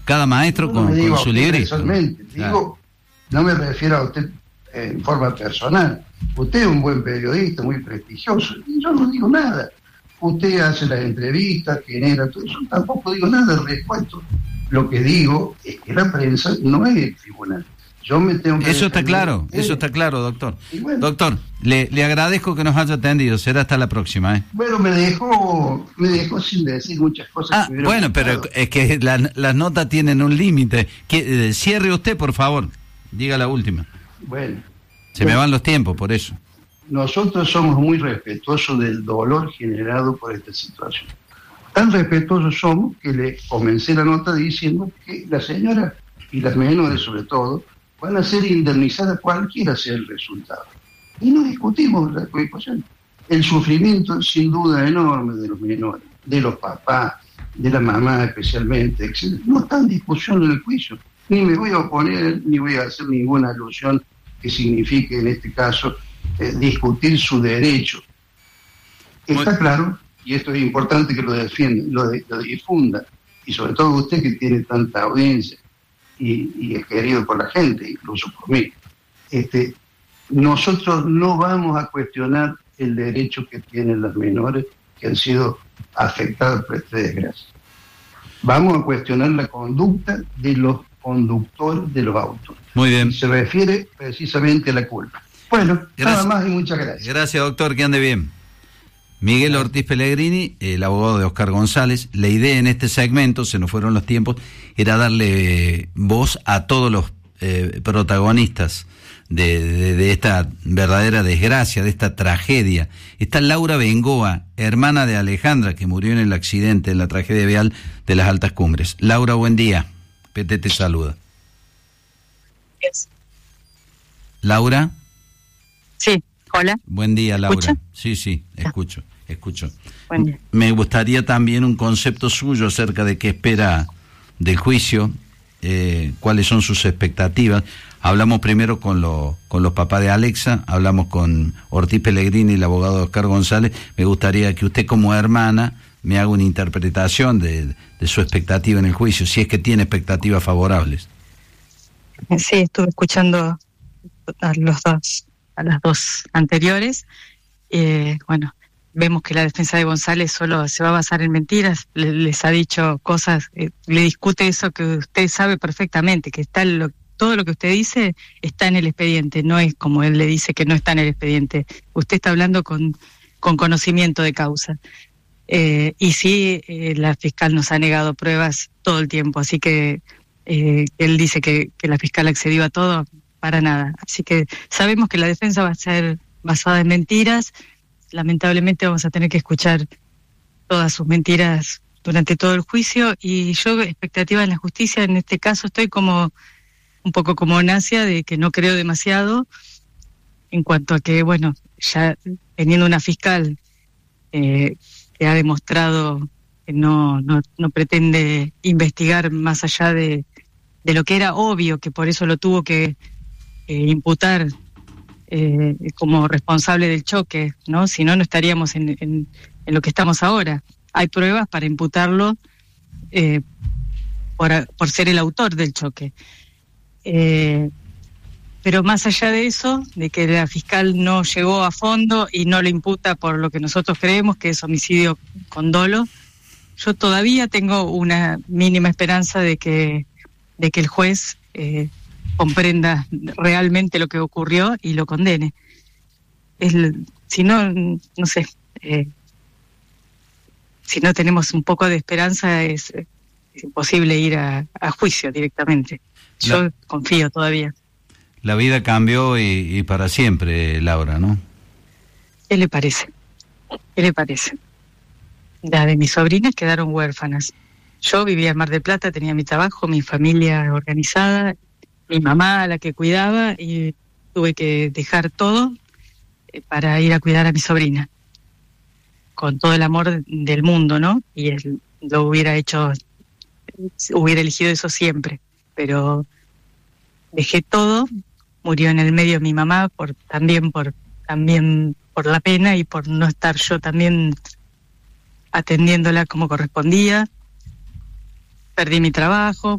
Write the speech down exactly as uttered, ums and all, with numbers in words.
Cada maestro no, con, no con su librito. Personalmente, digo, no me refiero a usted en forma personal. Usted es un buen periodista, muy prestigioso, y yo no digo nada. Usted hace las entrevistas, genera todo eso, tampoco digo nada al respecto. Lo que digo es que la prensa no es el tribunal. Yo me tengo que eso está defender. claro, eso está claro, doctor. Bueno, doctor, le, le agradezco que nos haya atendido. Será hasta la próxima, ¿eh? Bueno, me dejó, me dejó sin decir muchas cosas. Ah, que bueno, pero es que la, las notas tienen un límite. Que, eh, cierre usted, por favor. Diga la última. Bueno. Se bueno, me van los tiempos, por eso. Nosotros somos muy respetuosos del dolor generado por esta situación. Tan respetuosos somos que le comencé la nota diciendo que la señora y las menores sobre todo van a ser indemnizadas cualquiera sea el resultado. Y no discutimos la cuestión. El sufrimiento sin duda enorme de los menores, de los papás, de la mamá especialmente, etcétera, no está en discusión en el juicio. Ni me voy a oponer, ni voy a hacer ninguna alusión que signifique en este caso eh, discutir su derecho. Está bueno. Claro, y esto es importante que lo defienda, lo, de, lo difunda, y sobre todo usted que tiene tanta audiencia y, y es querido por la gente, incluso por mí. Este, nosotros no vamos a cuestionar el derecho que tienen las menores que han sido afectadas por esta desgracia. Vamos a cuestionar la conducta de los conductores de los autos. Muy bien. Se refiere precisamente a la culpa. Bueno, gracias. Nada más y muchas gracias. Gracias, doctor, que ande bien. Miguel Ortiz Pellegrini, el abogado de Oscar González. La idea en este segmento, se nos fueron los tiempos, era darle voz a todos los eh, protagonistas de, de, de esta verdadera desgracia, de esta tragedia. Está Laura Bengoa, hermana de Alejandra, que murió en el accidente, en la tragedia vial de las Altas Cumbres. Laura, buen día. P T te saluda. Yes. ¿Laura? Sí, hola. Buen día, Laura. ¿Escucha? Sí, sí, escucho, escucho. Buen día. Me gustaría también un concepto suyo acerca de qué espera del juicio, eh, cuáles son sus expectativas. Hablamos primero con, lo, con los papás de Alexa, hablamos con Ortiz Pellegrini, el abogado de Oscar González. Me gustaría que usted como hermana me haga una interpretación de, de su expectativa en el juicio, si es que tiene expectativas favorables. Sí, estuve escuchando a los dos, a las dos anteriores. Eh, bueno, vemos que la defensa de González solo se va a basar en mentiras. Le, les ha dicho cosas, eh, le discute eso que usted sabe perfectamente, que está lo, todo lo que usted dice está en el expediente. No es como él le dice que no está en el expediente. Usted está hablando con, con conocimiento de causa. Eh, y sí, eh, la fiscal nos ha negado pruebas todo el tiempo, así que eh, él dice que, que la fiscal accedió a todo, para nada. Así que sabemos que la defensa va a ser basada en mentiras. Lamentablemente vamos a tener que escuchar todas sus mentiras durante todo el juicio, y yo, expectativa en la justicia, en este caso estoy como un poco como Nacia, de que no creo demasiado, en cuanto a que, bueno, ya teniendo una fiscal eh, que ha demostrado que no, no, no pretende investigar más allá de, de lo que era obvio, que por eso lo tuvo que eh, imputar eh, como responsable del choque, ¿no? Si no, no estaríamos en, en, en lo que estamos ahora. Hay pruebas para imputarlo eh, por, por ser el autor del choque. Eh, pero más allá de eso, de que la fiscal no llegó a fondo y no lo imputa por lo que nosotros creemos que es homicidio con dolo, yo todavía tengo una mínima esperanza de que, de que el juez eh, comprenda realmente lo que ocurrió y lo condene. Es, si no, no sé, eh, si no tenemos un poco de esperanza, es, es imposible ir a, a juicio directamente. Yo la, confío todavía. La vida cambió y, y para siempre, Laura, ¿no? ¿Qué le parece? ¿Qué le parece? La de mis sobrinas quedaron huérfanas. Yo vivía en Mar del Plata, tenía mi trabajo, mi familia organizada, mi mamá a la que cuidaba, y tuve que dejar todo para ir a cuidar a mi sobrina. Con todo el amor del mundo, ¿no? Y él lo hubiera hecho, hubiera elegido eso siempre. Pero dejé todo, murió en el medio mi mamá, por también por también por la pena y por no estar yo también atendiéndola como correspondía. Perdí mi trabajo,